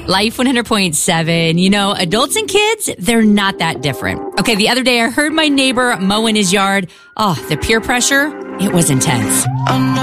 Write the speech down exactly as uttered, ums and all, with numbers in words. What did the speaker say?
Life one hundred point seven. You know, adults and kids, they're not that different. Okay, the other day I heard my neighbor mowing his yard. Oh, the peer pressure, it was intense.